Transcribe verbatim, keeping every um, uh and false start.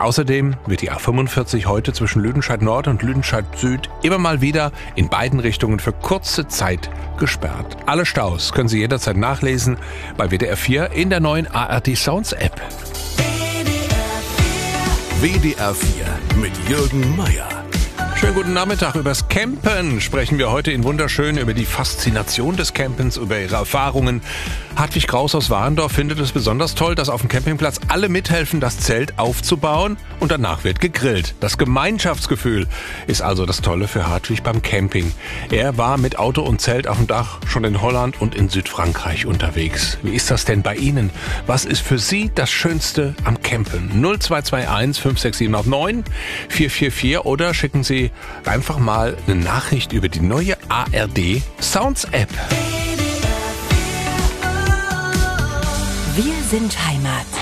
Außerdem wird die A fünfundvierzig heute zwischen Lüdenscheid Nord und Lüdenscheid Süd immer mal wieder in beiden Richtungen für kurze Zeit gesperrt. Alle Staus können Sie jederzeit nachlesen bei W D R vier in der neuen A R D Sounds App. W D R vier mit Jürgen Meier. Schönen guten Nachmittag. Übers Campen sprechen wir heute in Wunderschön über die Faszination des Campens, über ihre Erfahrungen. Hartwig Kraus aus Warendorf findet es besonders toll, dass auf dem Campingplatz alle mithelfen, das Zelt aufzubauen und danach wird gegrillt. Das Gemeinschaftsgefühl ist also das Tolle für Hartwig beim Camping. Er war mit Auto und Zelt auf dem Dach schon in Holland und in Südfrankreich unterwegs. Wie ist das denn bei Ihnen? Was ist für Sie das Schönste am Campen? null zwei zwei eins fünf sechs sieben acht neun vier vier vier oder schicken Sie einfach mal eine Nachricht über die neue A R D Sounds App. Wir sind Heimat.